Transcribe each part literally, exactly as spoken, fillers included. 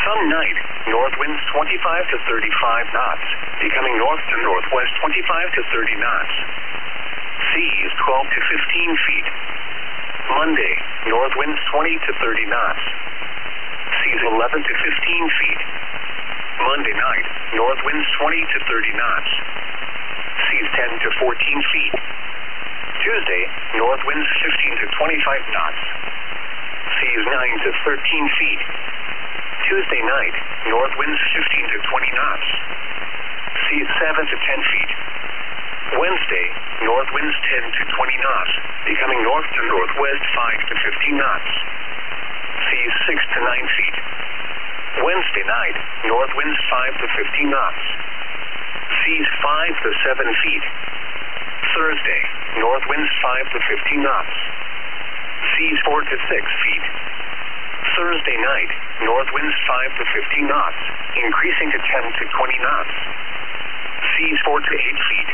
Some night, north winds twenty-five to thirty-five knots, becoming north to northwest twenty-five to thirty knots. Seas twelve to fifteen feet. Monday, north winds twenty to thirty knots. Seas eleven to fifteen feet. Monday night, north winds twenty to thirty knots. Seas ten to fourteen feet. Tuesday, north winds fifteen to twenty-five knots. Seas nine to thirteen feet. Tuesday night, north winds fifteen to twenty knots. Seas seven to ten feet. Wednesday, north winds ten to twenty knots, becoming north to northwest five to fifteen knots. Seas six to nine feet. Wednesday night, north winds five to fifteen knots. Seas five to seven feet. Thursday, north winds five to fifteen knots. Seas four to six feet. Thursday night, north winds five to fifteen knots, increasing to ten to twenty knots. Seas four to eight feet.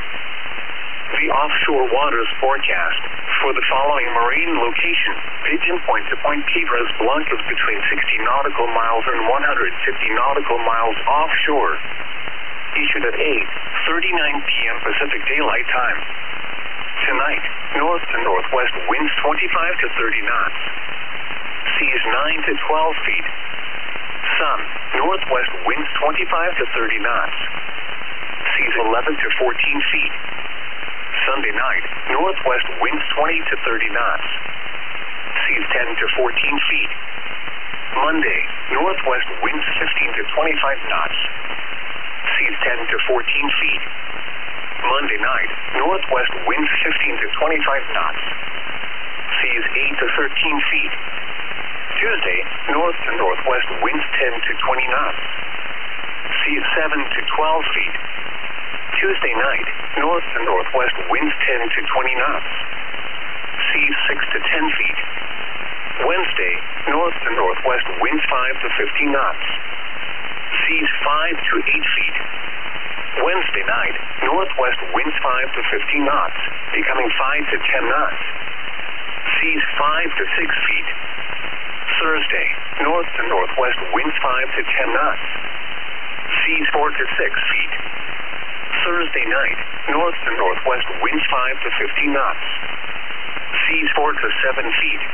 The offshore waters forecast for the following marine location: Pigeon Point to Point Piedras Blancas between sixty nautical miles and one hundred fifty nautical miles offshore. Issued at eight thirty-nine p m Pacific Daylight Time. Tonight, north to northwest winds twenty-five to thirty knots. Seas nine to twelve feet. Sun, northwest winds twenty-five to thirty knots. Seas eleven to fourteen feet. Sunday night, northwest winds twenty to thirty knots. Seas ten to fourteen feet. Monday, northwest winds fifteen to twenty-five knots. Seas ten to fourteen feet. Monday night, northwest winds fifteen to twenty-five knots. Seas eight to thirteen feet. Tuesday, north to northwest winds ten to twenty knots. Seas seven to twelve feet. Tuesday night, north to northwest winds ten to twenty knots. Seas six to ten feet. Wednesday, north to northwest winds five to fifteen knots. Seas five to eight feet. Wednesday night, northwest winds five to fifteen knots, becoming five to ten knots. Seas five to six feet. Thursday, north to northwest winds five to ten knots. Seas four to six feet. Thursday night, north to northwest winds five to fifteen knots. Seas four to seven feet.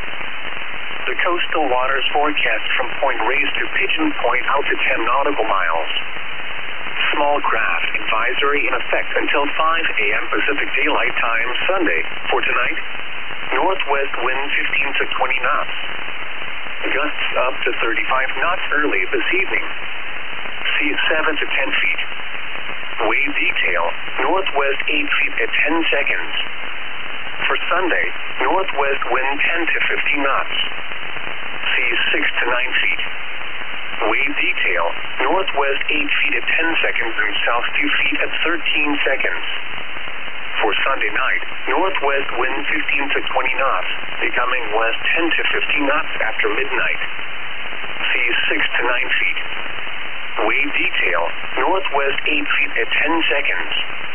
The coastal waters forecast from Point Reyes to Pigeon Point out to ten nautical miles. Small craft advisory in effect until five a m Pacific Daylight Time Sunday. For tonight, northwest wind fifteen to twenty knots. Gusts up to thirty-five knots early this evening. Seas seven to ten feet. Wave detail, northwest eight feet at ten seconds. For Sunday, northwest wind ten to fifteen knots. Seas six to nine feet. Wave detail, northwest eight feet at ten seconds and south two feet at thirteen seconds. For Sunday night, northwest wind fifteen to twenty knots, becoming west ten to fifteen knots after midnight. Seas six to nine feet. Wave detail, northwest eight feet at ten seconds.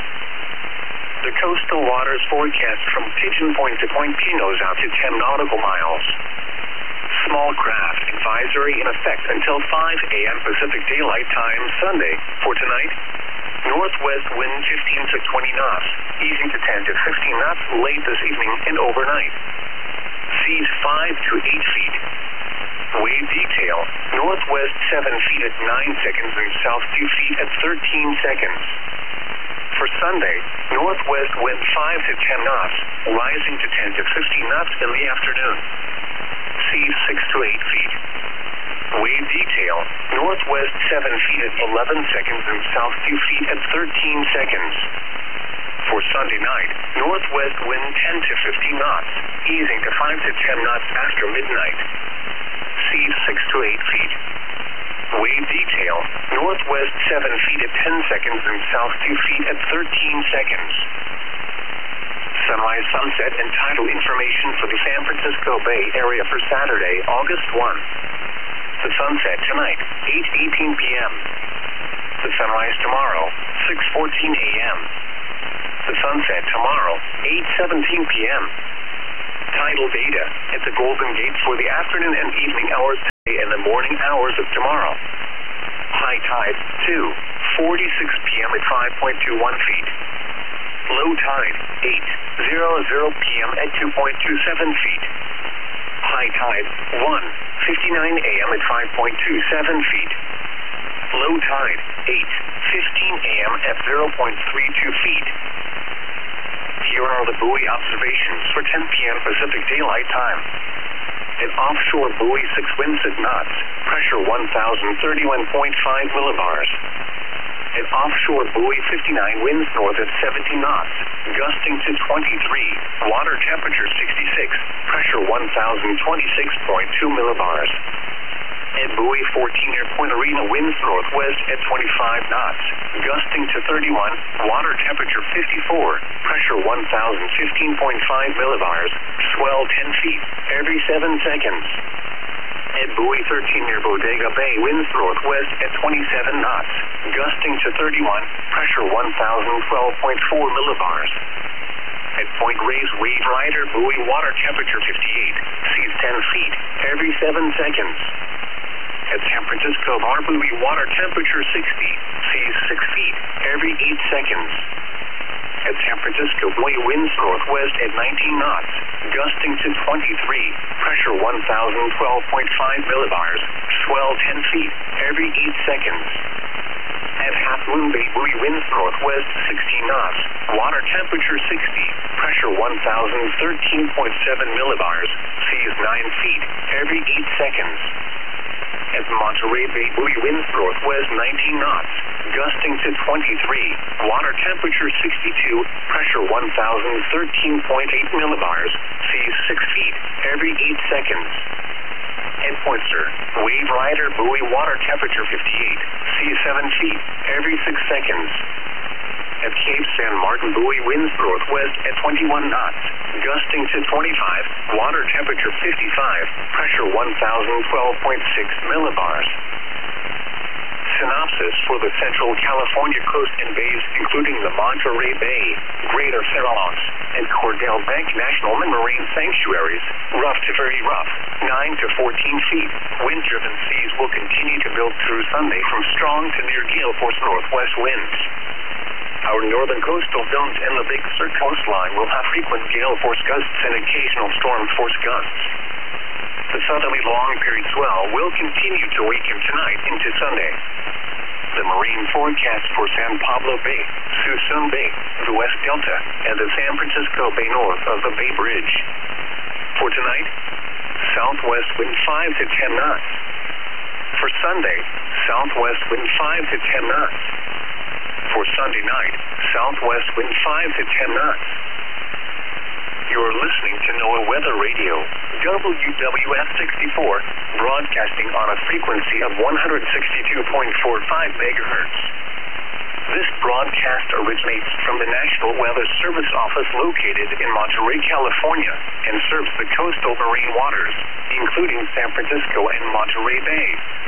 The coastal waters forecast from Pigeon Point to Point Pinos out to ten nautical miles. Small craft advisory in effect until five a m Pacific Daylight Time Sunday. For tonight, northwest wind fifteen to twenty knots, easing to ten to fifteen knots late this evening and overnight. Seas five to eight feet. Wave detail, northwest seven feet at nine seconds and south two feet at thirteen seconds. For Sunday, northwest wind five to ten knots, rising to ten to fifteen knots in the afternoon. Seas six to eight feet. Wave detail, northwest seven feet at eleven seconds and south two feet at thirteen seconds. For Sunday night, northwest wind ten to fifteen knots, easing to five to ten knots after midnight. Seas six to eight feet. Wave detail, northwest seven feet at ten seconds and south two feet at thirteen seconds. Sunrise, sunset, and tidal information for the San Francisco Bay Area for Saturday, August first. The sunset tonight, eight eighteen p m The sunrise tomorrow, six fourteen a m The sunset tomorrow, eight seventeen p m Tidal data at the Golden Gate for the afternoon and evening hours today and the morning hours of tomorrow. High tide, two forty-six p m at five point two one feet. Low tide, eight hundred p m at two point two seven feet. High tide, one fifty-nine a m at five point two seven feet. Low tide, eight fifteen a m at zero point three two feet. Here are the buoy observations for ten p m Pacific Daylight Time. An offshore buoy, six winds at knots, pressure one thousand thirty-one point five millibars. An offshore buoy, fifty-nine, winds north at seventy knots, gusting to twenty-three, water temperature sixty-six, pressure one thousand twenty-six point two millibars. At buoy fourteen near Point Arena, winds northwest at twenty-five knots, gusting to thirty-one, water temperature fifty-four, pressure one thousand fifteen point five millibars, swell ten feet every seven seconds. At buoy thirteen near Bodega Bay, winds northwest at twenty-seven knots, gusting to thirty-one, pressure one thousand twelve point four millibars. At Point Reyes, wave rider, buoy, water temperature fifty-eight, seas ten feet every seven seconds. At San Francisco Bar, buoy, water temperature sixty, seas six feet every eight seconds. At San Francisco buoy, winds northwest at nineteen knots, gusting to twenty-three, pressure one thousand twelve point five millibars, swell ten feet every eight seconds. At Half Moon Bay, buoy, winds northwest sixteen knots, water temperature sixty, pressure one thousand thirteen point seven millibars, seas nine feet every eight seconds. At Monterey Bay, buoy, winds northwest nineteen knots, gusting to twenty-three, water temperature sixty-two, pressure one thousand thirteen point eight millibars, seas six feet every eight seconds. At Pointer, wave rider, buoy, water temperature fifty-eight, seas seven feet every six seconds. At Cape San Martin, buoy, winds northwest at twenty-one knots, gusting to twenty-five, water temperature fifty-five, pressure one thousand twelve point six millibars. Synopsis for the Central California coast and bays, including the Monterey Bay, Greater Farallons, and Cordell Bank National Marine Sanctuaries, rough to very rough, nine to fourteen feet. Wind-driven seas will continue to build through Sunday from strong to near gale force northwest winds. Our northern coastal zones and the Big Sur coastline will have frequent gale force gusts and occasional storm force gusts. The southerly long period swell will continue to weaken tonight into Sunday. The marine forecast for San Pablo Bay, Suisun Bay, the West Delta, and the San Francisco Bay north of the Bay Bridge. For tonight, southwest wind five to ten knots. For Sunday, southwest wind five to ten knots. For Sunday night, southwest wind five to ten knots. You're listening to NOAA Weather Radio, W W F sixty-four, broadcasting on a frequency of one hundred sixty-two point four five megahertz. This broadcast originates from the National Weather Service Office located in Monterey, California, and serves the coastal marine waters, including San Francisco and Monterey Bay.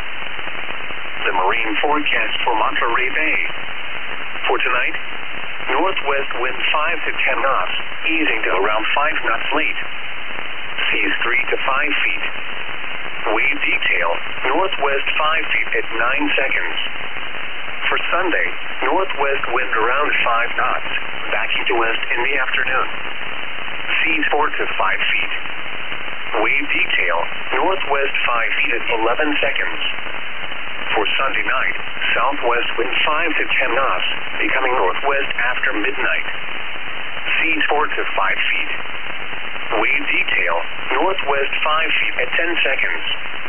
The marine forecast for Monterey Bay. For tonight, northwest wind five to ten knots, easing to around five knots late. Seas three to five feet. Wave detail, northwest five feet at nine seconds. For Sunday, northwest wind around five knots, backing to west in the afternoon. Seas four to five feet. Wave detail, northwest five feet at eleven seconds. For Sunday night, southwest wind five to ten knots, becoming northwest after midnight. Seas four to five feet. Wave detail, northwest five feet at ten seconds.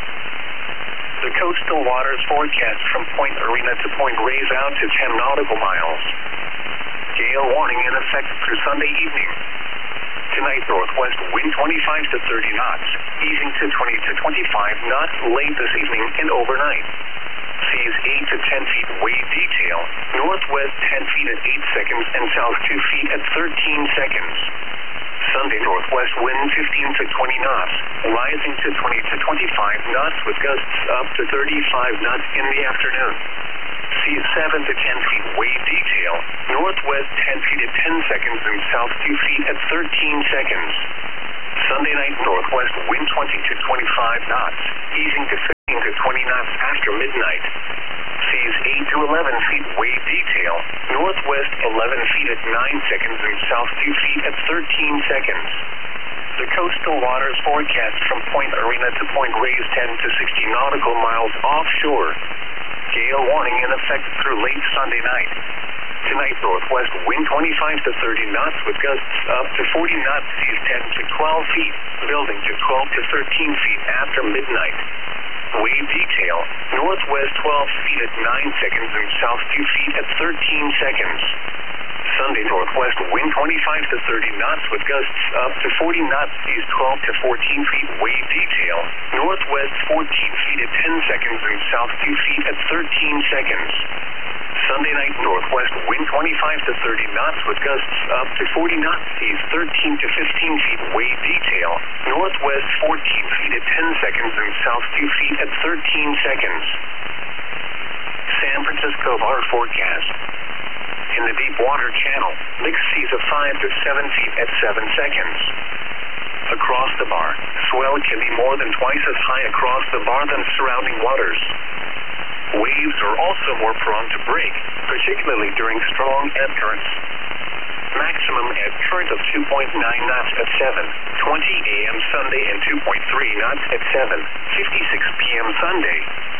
The coastal waters forecast from Point Arena to Point Reyes out to ten nautical miles. Gale warning in effect through Sunday evening. Tonight, northwest wind twenty-five to thirty knots, easing to twenty to twenty-five knots late this evening and overnight. Seas eight to ten feet. Wave detail, northwest ten feet at eight seconds and south two feet at thirteen seconds. Sunday, northwest wind fifteen to twenty knots, rising to twenty to twenty-five knots with gusts up to thirty-five knots in the afternoon. Seas seven to ten feet. Wave detail, northwest ten feet at ten seconds and south two feet at thirteen seconds. Sunday night, northwest wind twenty to twenty-five knots, easing to fifteen to twenty knots after midnight. Seas eight to eleven feet wave detail. Northwest eleven feet at nine seconds and south two feet at thirteen seconds. The coastal waters forecast from Point Arena to Point Reyes ten to sixty nautical miles offshore. Gale warning in effect through late Sunday night. Tonight, northwest wind twenty-five to thirty knots with gusts up to forty knots, seas ten to twelve feet, building to twelve to thirteen feet after midnight. Wave detail, northwest twelve feet at nine seconds and south two feet at thirteen seconds. Sunday, northwest wind twenty-five to thirty knots with gusts up to forty knots, seas twelve to fourteen feet, wave detail. Northwest fourteen feet at ten seconds and south two feet at thirteen seconds. Sunday night, northwest wind twenty-five to thirty knots with gusts up to forty knots, seas thirteen to fifteen feet, wave detail. Northwest fourteen feet at ten seconds and south two feet at thirteen seconds. San Francisco bar forecast. In the deep water channel, mixed seas of five to seven feet at seven seconds. Across the bar, swell can be more than twice as high across the bar than surrounding waters. Waves are also more prone to break, particularly during strong ebb currents. Maximum ebb current of two point nine knots at seven twenty a m Sunday and two point three knots at seven fifty-six p m Sunday.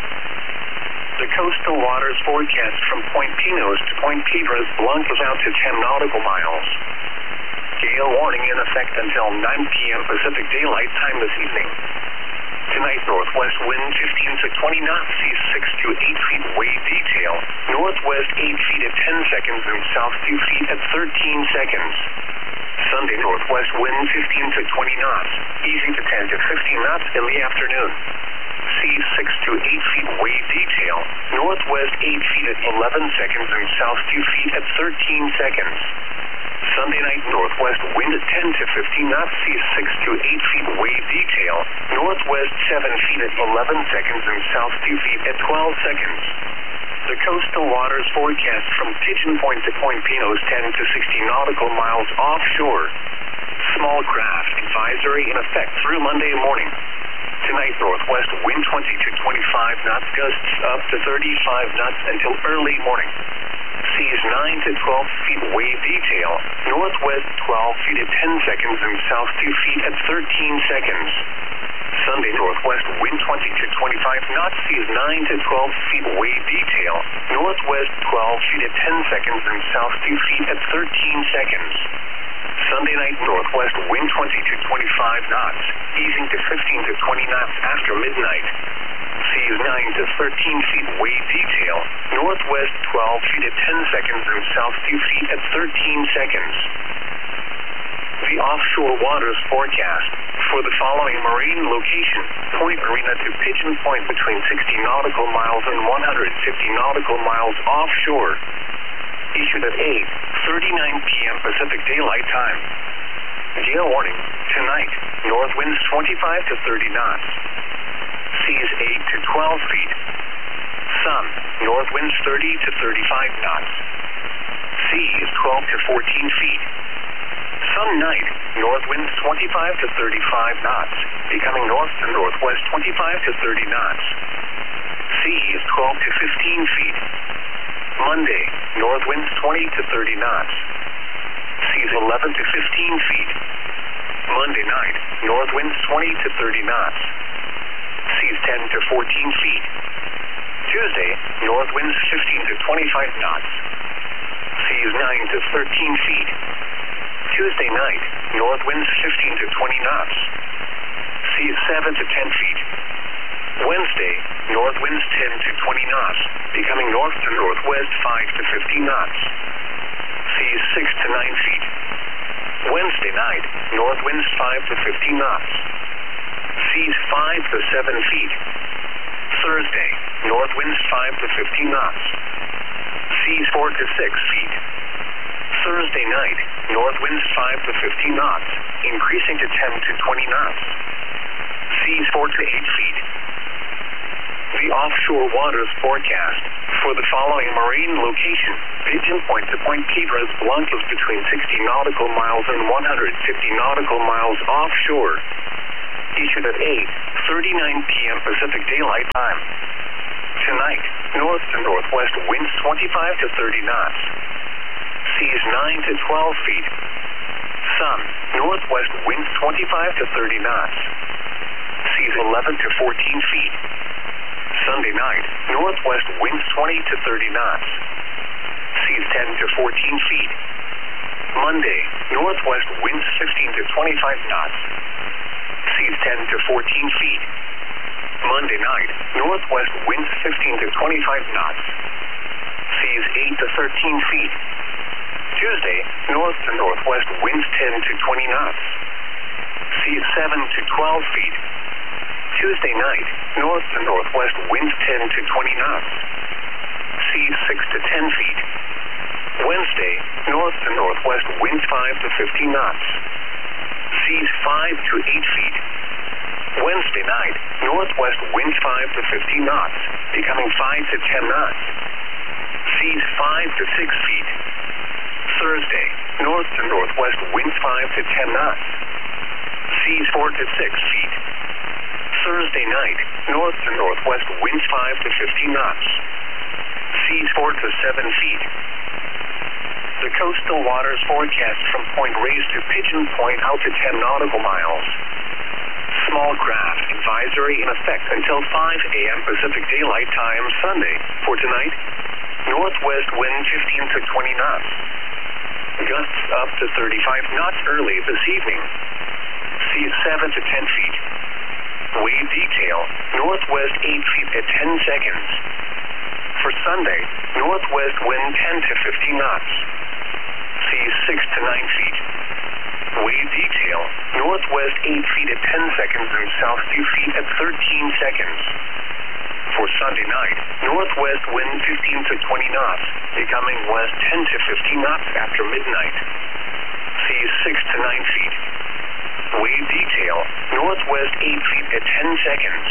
The coastal waters forecast from Point Pinos to Point Piedras Blancas out to ten nautical miles. Gale warning in effect until nine p m Pacific Daylight Time this evening. Tonight, northwest wind fifteen to twenty knots, seas six to eight feet, wave detail. Northwest eight feet at ten seconds and south two feet at thirteen seconds. Sunday, northwest wind fifteen to twenty knots, easing to ten to fifteen knots in the afternoon. Seas six to eight feet, wave detail. Northwest eight feet at eleven seconds and south two feet at thirteen seconds. Sunday night, northwest wind at ten to fifteen knots, seas six to eight feet, wave detail. Northwest seven feet at eleven seconds and south two feet at twelve seconds. The coastal waters forecast from Pigeon Point to Point Pinos ten to sixty nautical miles offshore. Small craft advisory in effect through Monday morning. Tonight, northwest wind twenty to twenty-five knots, gusts up to thirty-five knots until early morning. Seas nine to twelve feet, wave detail. Northwest twelve feet at ten seconds and south two feet at thirteen seconds. Sunday, northwest wind twenty to twenty-five knots, seas nine to twelve feet, wave detail. Northwest twelve feet at ten seconds and south two feet at thirteen seconds. Sunday night, northwest wind twenty to twenty-five knots, easing to fifteen to twenty knots after midnight. Seas nine to thirteen feet, wave detail. Northwest twelve feet at ten seconds and south two feet at thirteen seconds. The offshore waters forecast for the following marine location: Point Arena to Pigeon Point between sixty nautical miles and one hundred fifty nautical miles offshore. Issued at eight thirty-nine p m Pacific Daylight Time. Gale warning tonight: north winds twenty-five to thirty knots. Seas eight to twelve feet. Sun, north winds thirty to thirty-five knots. Seas twelve to fourteen feet. Sun night, north winds twenty-five to thirty-five knots, becoming north to northwest twenty-five to thirty knots. Seas twelve to fifteen feet. Monday, north winds twenty to thirty knots. Seas eleven to fifteen feet. Monday night, north winds twenty to thirty knots. Seas ten to fourteen feet. Tuesday, north winds fifteen to twenty-five knots. Seas nine to thirteen feet. Tuesday night, north winds fifteen to twenty knots. Seas seven to ten feet. Wednesday, north winds ten to twenty knots, becoming north to northwest five to fifteen knots. Seas six to nine feet. Wednesday night, north winds five to fifteen knots. Seas five to seven feet. Thursday, north winds five to fifteen knots. Seas four to six feet. Thursday night, north winds five to fifteen knots, increasing to ten to twenty knots. Seas four to eight feet. The offshore waters forecast for the following marine location: Pigeon Point to Point Piedras Blancas between sixty nautical miles and one hundred fifty nautical miles offshore. issued at eight thirty-nine p m Pacific Daylight Time. Tonight, north to northwest winds twenty-five to thirty knots. Seas nine to twelve feet. Sun, northwest winds twenty-five to thirty knots. Seas eleven to fourteen feet. Sunday night, northwest winds twenty to thirty knots. Seas ten to fourteen feet. Monday, northwest winds sixteen to twenty-five knots. Seas ten to fourteen feet. Monday night, northwest winds fifteen to twenty-five knots. Seas eight to thirteen feet. Tuesday, north to northwest winds ten to twenty knots. Seas seven to twelve feet. Tuesday night, north to northwest winds ten to twenty knots. Seas six to ten feet. Wednesday, north to northwest winds five to fifteen knots. Seas five to eight feet. Wednesday night, northwest winds five to fifteen knots, becoming five to ten knots. Seas five to six feet. Thursday, north to northwest winds five to ten knots. Seas four to six feet. Thursday night, north to northwest winds five to fifteen knots. Seas four to seven feet. The coastal waters forecast from Point Reyes to Pigeon Point out to ten nautical miles. Small craft advisory in effect until five a m Pacific Daylight Time Sunday. For tonight, northwest wind fifteen to twenty knots. Gusts up to thirty-five knots early this evening. Seas seven to ten feet. Wave detail, northwest eight feet at ten seconds. For Sunday, northwest wind ten to fifteen knots. Seas six to nine feet. Wave detail, northwest eight feet at ten seconds and south two feet at thirteen seconds. For Sunday night, northwest wind fifteen to twenty knots, becoming west ten to fifteen knots after midnight. Seas six to nine feet. Wave detail, northwest eight feet at ten seconds.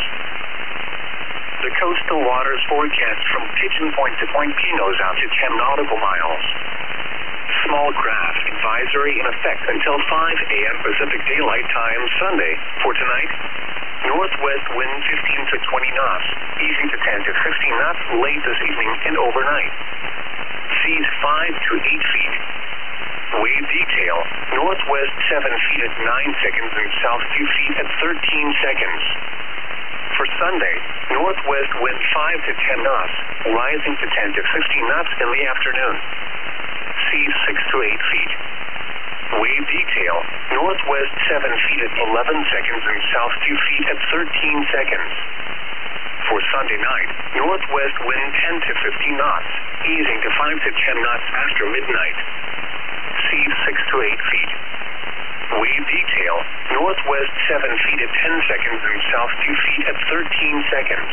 The coastal waters forecast from Pigeon Point to Point Pinos out to ten nautical miles. Small craft advisory in effect until five a m Pacific Daylight Time Sunday. For tonight, northwest wind fifteen to twenty knots, easing to ten to fifteen knots late this evening and overnight. Seas five to eight feet. Wave detail, northwest seven feet at nine seconds and south two feet at thirteen seconds. For Sunday, northwest wind five to ten knots, rising to ten to fifteen knots in the afternoon. Seas six to eight feet. Wave detail, northwest seven feet at eleven seconds and south two feet at thirteen seconds. For Sunday night, northwest wind ten to fifteen knots, easing to five to ten knots after midnight. Seas six to eight feet. Wave detail, northwest seven feet at ten seconds and south two feet at thirteen seconds.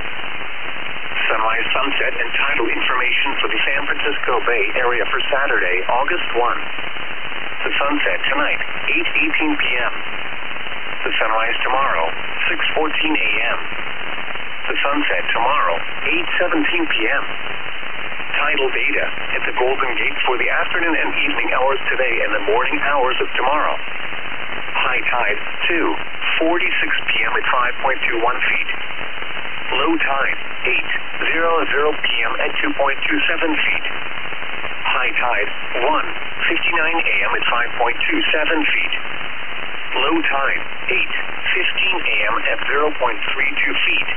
Sunrise, sunset, and tidal information for the San Francisco Bay Area for Saturday, August first. The sunset tonight, eight eighteen p m The sunrise tomorrow, six fourteen a m The sunset tomorrow, eight seventeen p m Tidal data at the Golden Gate for the afternoon and evening hours today and the morning hours of tomorrow. High tide, two forty-six p m at five point two one feet. Low tide, eight hundred p m at two point two seven feet. High tide, one fifty-nine a m at five point two seven feet. Low tide, eight fifteen a m at zero point three two feet.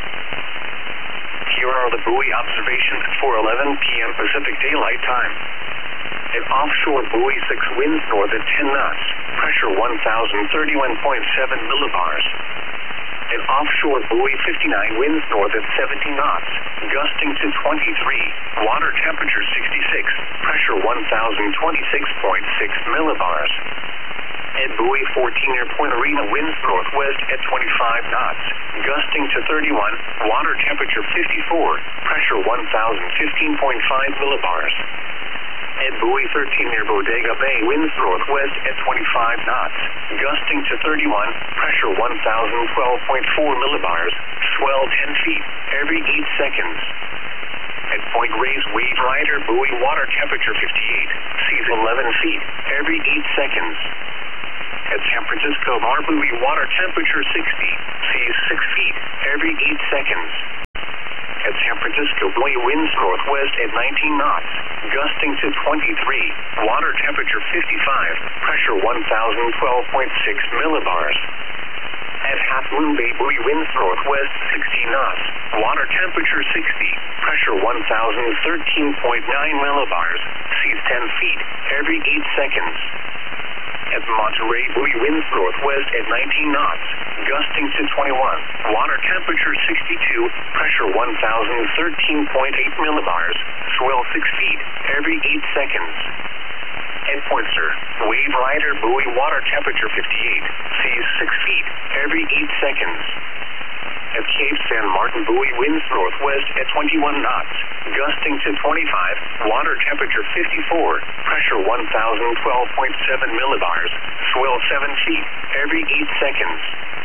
Here are the buoy observations for eleven p m Pacific Daylight Time. At offshore buoy six winds north at ten knots, pressure one thousand thirty-one point seven millibars. At offshore buoy fifty-nine winds north at seventeen knots, gusting to twenty-three, water temperature sixty-six, pressure one thousand twenty-six point six millibars. At buoy fourteen near Point Arena winds northwest at twenty-five knots, gusting to thirty-one, water temperature fifty-four, pressure one thousand fifteen point five millibars. At buoy thirteen near Bodega Bay winds northwest at twenty-five knots, gusting to thirty-one, pressure one thousand twelve point four millibars, swell ten feet every eight seconds. At Point Reyes Wave Rider buoy water temperature fifty-eight, seas eleven feet every eight seconds. At San Francisco Bar buoy, water temperature sixty, seas six feet every eight seconds. At San Francisco buoy, winds northwest at nineteen knots, gusting to twenty-three, water temperature fifty-five, pressure one thousand twelve point six millibars. At Half Moon Bay buoy, winds northwest sixteen knots, water temperature sixty, pressure one thousand thirteen point nine millibars, seas ten feet every eight seconds. At Monterey buoy, winds northwest at nineteen knots, gusting to twenty-one, water temperature sixty-two, pressure one thousand thirteen point eight millibars, swell six feet every eight seconds. At Pointser, Wave Rider buoy, water temperature fifty-eight, seas six feet every eight seconds. At Cape San Martin buoy, winds northwest at twenty-one knots, gusting to twenty-five, water temperature fifty-four, pressure one thousand twelve point seven millibars, swell seven feet every eight seconds.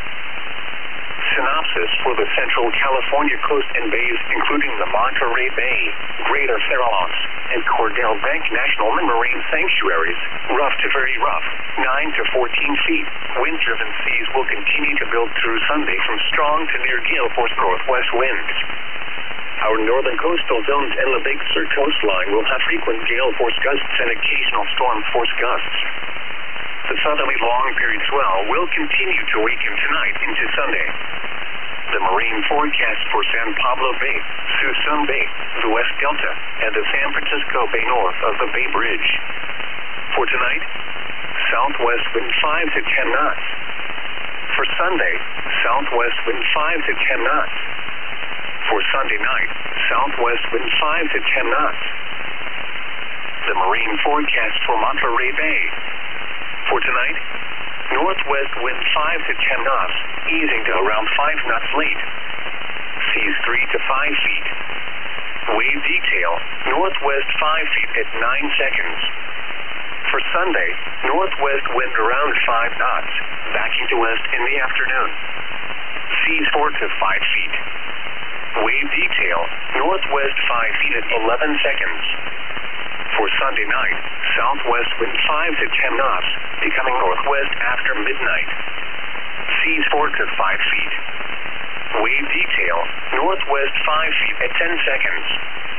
Synopsis for the Central California coast and bays, including the Monterey Bay, Greater Farallones, and Cordell Bank National Marine Sanctuaries, rough to very rough, nine to fourteen feet. Wind-driven seas will continue to build through Sunday from strong to near gale force northwest winds. Our northern coastal zones and the Big Sur coastline will have frequent gale force gusts and occasional storm force gusts. The southerly long period swell will continue to weaken tonight into Sunday. The marine forecast for San Pablo Bay, Suisun Bay, the West Delta, and the San Francisco Bay north of the Bay Bridge. For tonight, southwest wind five to ten knots. For Sunday, southwest wind five to ten knots. For Sunday night, southwest wind five to ten knots. The marine forecast for Monterey Bay. For tonight, northwest wind five to ten knots, easing to around five knots late. Seas three to five feet. Wave detail, northwest five feet at nine seconds. For Sunday, northwest wind around five knots, backing to west in the afternoon. Seas four to five feet. Wave detail, northwest five feet at eleven seconds. For Sunday night, southwest wind five to ten knots, becoming northwest after midnight. Seas four to five feet. Wave detail, northwest five feet at ten seconds.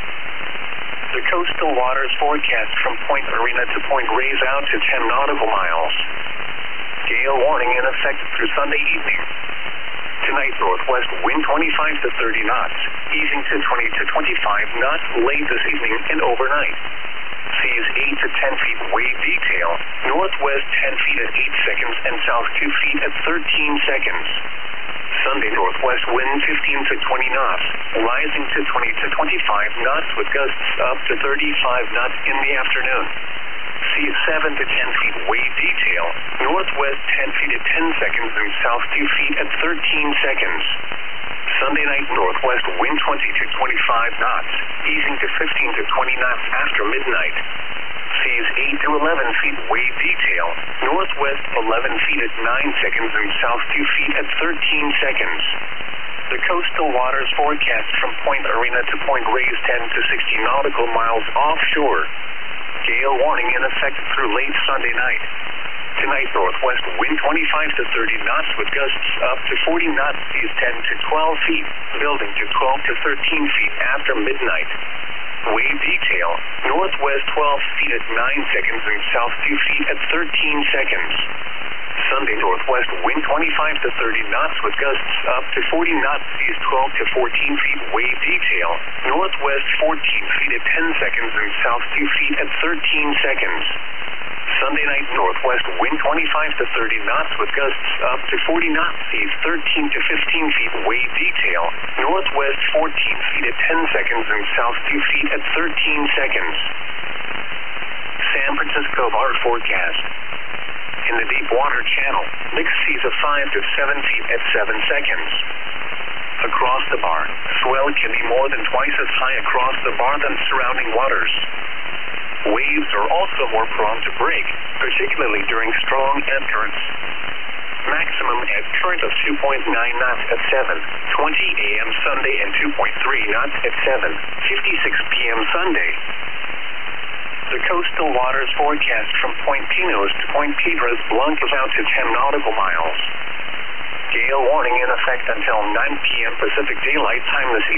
The coastal waters forecast from Point Arena to Point Reyes out to ten nautical miles. Gale warning in effect through Sunday evening. Tonight, northwest wind twenty-five to thirty knots, easing to twenty to twenty-five knots late this evening and overnight. Seas eight to ten feet, wave detail, northwest ten feet at eight seconds and south two feet at thirteen seconds. Sunday, northwest wind fifteen to twenty knots, rising to twenty to twenty-five knots with gusts up to thirty-five knots in the afternoon. Seas seven to ten feet, wave detail, northwest ten feet at ten seconds and south two feet at thirteen seconds. Sunday night, northwest wind twenty to twenty-five knots, easing to fifteen to twenty knots after midnight. Seas eight to eleven feet, wave detail, northwest eleven feet at nine seconds and south two feet at thirteen seconds. The coastal waters forecast from Point Arena to Point Reyes ten to sixty nautical miles offshore. Gale warning in effect through late Sunday night. Tonight, northwest wind twenty-five to thirty knots with gusts up to forty knots, seas ten to twelve feet, building to twelve to thirteen feet after midnight. Wave detail, northwest twelve feet at nine seconds and south two feet at thirteen seconds. Sunday, northwest wind twenty-five to thirty knots with gusts up to forty knots, seas twelve to fourteen feet, wave detail, northwest fourteen feet at ten seconds and south two feet at thirteen seconds. Sunday night, northwest wind twenty-five to thirty knots with gusts up to forty knots, seas thirteen to fifteen feet, wave detail, northwest fourteen feet at ten seconds and south two feet at thirteen seconds. San Francisco Bar forecast. In the deep water channel, mixed seas of five to seven feet at seven seconds. Across the bar, swell can be more than twice as high across the bar than surrounding waters. Waves are also more prone to break, particularly during strong ebb currents. Maximum ebb current of two point nine knots at seven twenty a m Sunday and two point three knots at seven fifty-six p m Sunday. The coastal waters forecast from Point Pinos to Point Piedras Blancas out to ten nautical miles. Gale warning in effect until nine p m Pacific Daylight Time this evening.